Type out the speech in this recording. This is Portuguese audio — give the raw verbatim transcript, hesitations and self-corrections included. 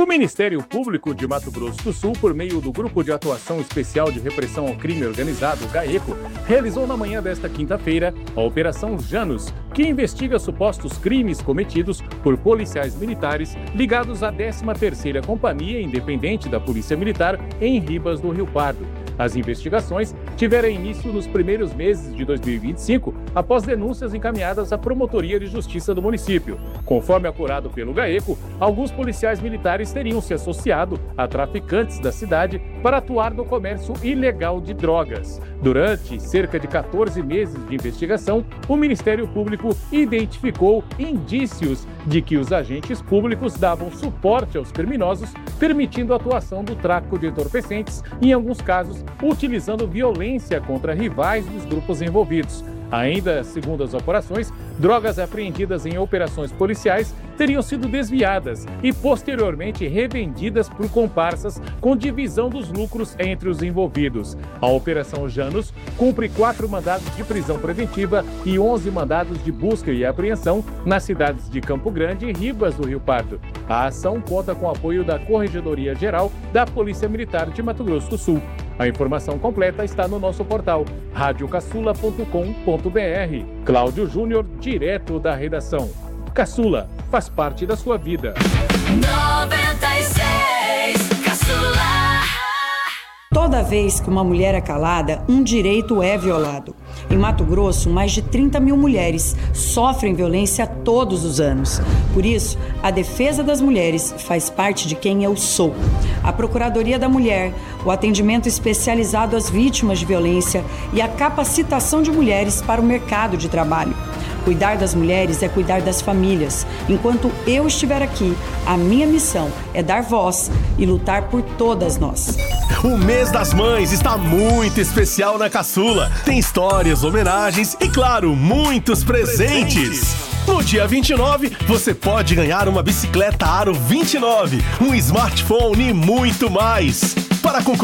O Ministério Público de Mato Grosso do Sul, por meio do Grupo de Atuação Especial de Repressão ao Crime Organizado, GAECO, realizou na manhã desta quinta-feira a Operação Janus, que investiga supostos crimes cometidos por policiais militares ligados à décima terceira Companhia Independente da Polícia Militar em Ribas do Rio Pardo. As investigações tiveram início nos primeiros meses de dois mil e vinte e cinco, após denúncias encaminhadas à Promotoria de Justiça do município. Conforme apurado pelo GAECO, alguns policiais militares teriam se associado a traficantes da cidade para atuar no comércio ilegal de drogas. Durante cerca de quatorze meses de investigação, o Ministério Público identificou indícios de que os agentes públicos davam suporte aos criminosos, permitindo a atuação do tráfico de entorpecentes, em alguns casos, utilizando violência contra rivais dos grupos envolvidos. Ainda, segundo as apurações, drogas apreendidas em operações policiais teriam sido desviadas e posteriormente revendidas por comparsas com divisão dos lucros entre os envolvidos. A Operação Janus cumpre quatro mandados de prisão preventiva e onze mandados de busca e apreensão nas cidades de Campo Grande e Ribas do Rio Pardo. A ação conta com o apoio da Corregedoria Geral da Polícia Militar de Mato Grosso do Sul. A informação completa está no nosso portal rádio caçula ponto com ponto br. Cláudio Júnior, direto da redação. Caçula, faz parte da sua vida. noventa e seis Caçula. Toda vez que uma mulher é calada, um direito é violado. Em Mato Grosso, mais de trinta mil mulheres sofrem violência todos os anos. Por isso, a defesa das mulheres faz parte de quem eu sou. A Procuradoria da Mulher, o atendimento especializado às vítimas de violência e a capacitação de mulheres para o mercado de trabalho. Cuidar das mulheres é cuidar das famílias. Enquanto eu estiver aqui, a minha missão é dar voz e lutar por todas nós. O mês das mães está muito especial na Caçula. Tem histórias, homenagens e, claro, muitos presentes. No dia vinte e nove, você pode ganhar uma bicicleta Aro vinte e nove, um smartphone e muito mais. Para concorrer